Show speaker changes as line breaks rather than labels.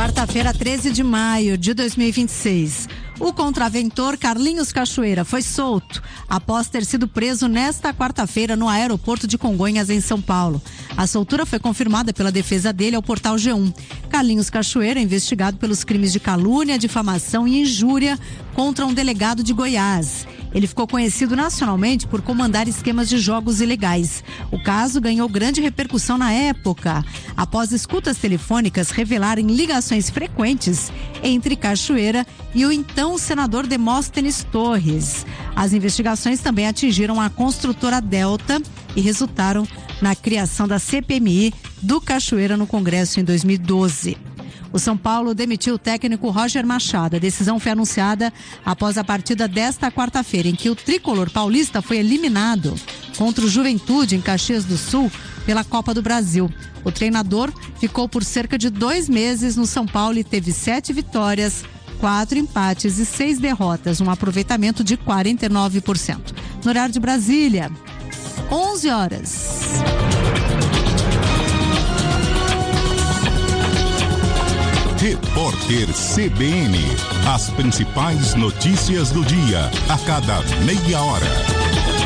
Quarta-feira, 13 de maio de 2026. O contraventor Carlinhos Cachoeira foi solto após ter sido preso nesta quarta-feira no aeroporto de Congonhas, em São Paulo. A soltura foi confirmada pela defesa dele ao portal G1. Carlinhos Cachoeira é investigado pelos crimes de calúnia, difamação e injúria contra um delegado de Goiás. Ele ficou conhecido nacionalmente por comandar esquemas de jogos ilegais. O caso ganhou grande repercussão na época, após escutas telefônicas revelarem ligações frequentes entre Cachoeira e o então senador Demóstenes Torres. As investigações também atingiram a construtora Delta e resultaram na criação da CPMI do Cachoeira no Congresso em 2012. O São Paulo demitiu o técnico Roger Machado. A decisão foi anunciada após a partida desta quarta-feira, em que o tricolor paulista foi eliminado contra o Juventude em Caxias do Sul pela Copa do Brasil. O treinador ficou por cerca de 2 meses no São Paulo e teve 7 vitórias, 4 empates e 6 derrotas, um aproveitamento de 49%. No horário de Brasília, 11 horas.
Repórter CBN. As principais notícias do dia, a cada meia hora.